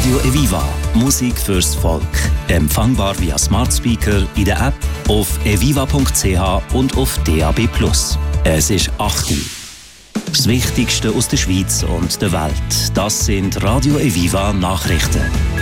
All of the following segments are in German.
Radio Eviva. Musik fürs Volk. Empfangbar via Smart Speaker, in der App, auf eviva.ch und auf DAB+. Es ist 8 Uhr. Das Wichtigste aus der Schweiz und der Welt. Das sind Radio Eviva Nachrichten.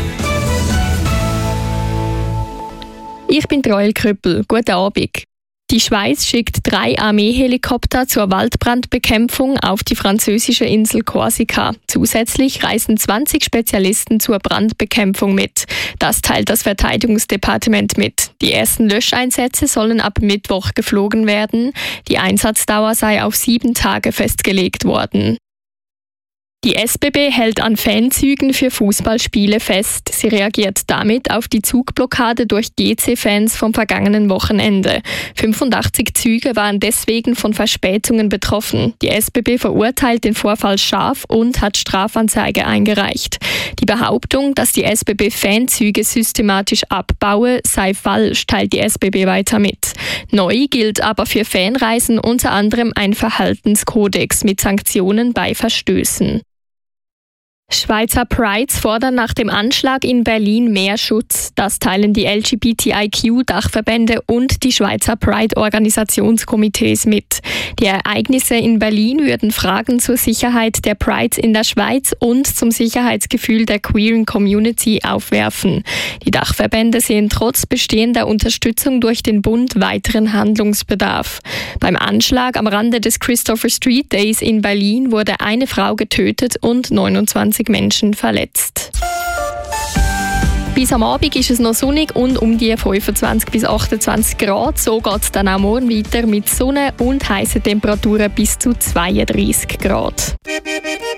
Ich bin Roel Krüppel. Guten Abend. Die Schweiz schickt 3 Armeehelikopter zur Waldbrandbekämpfung auf die französische Insel Korsika. Zusätzlich reisen 20 Spezialisten zur Brandbekämpfung mit. Das teilt das Verteidigungsdepartement mit. Die ersten Löscheinsätze sollen ab Mittwoch geflogen werden. Die Einsatzdauer sei auf 7 Tage festgelegt worden. Die SBB hält an Fanzügen für Fußballspiele fest. Sie reagiert damit auf die Zugblockade durch GC-Fans vom vergangenen Wochenende. 85 Züge waren deswegen von Verspätungen betroffen. Die SBB verurteilt den Vorfall scharf und hat Strafanzeige eingereicht. Die Behauptung, dass die SBB Fanzüge systematisch abbaue, sei falsch, teilt die SBB weiter mit. Neu gilt aber für Fanreisen unter anderem ein Verhaltenskodex mit Sanktionen bei Verstößen. Schweizer Prides fordern nach dem Anschlag in Berlin mehr Schutz. Das teilen die LGBTIQ-Dachverbände und die Schweizer Pride-Organisationskomitees mit. Die Ereignisse in Berlin würden Fragen zur Sicherheit der Prides in der Schweiz und zum Sicherheitsgefühl der queeren Community aufwerfen. Die Dachverbände sehen trotz bestehender Unterstützung durch den Bund weiteren Handlungsbedarf. Beim Anschlag am Rande des Christopher Street Days in Berlin wurde eine Frau getötet und 29 Menschen verletzt. Bis am Abend ist es noch sonnig und um die 25 bis 28 Grad. So geht es dann auch morgen weiter mit Sonne und heißen Temperaturen bis zu 32 Grad.